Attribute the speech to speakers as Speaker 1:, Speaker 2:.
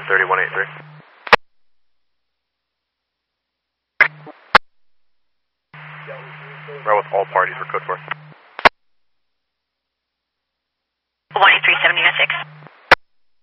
Speaker 1: 3183. Row with all parties for code 4.
Speaker 2: 18376.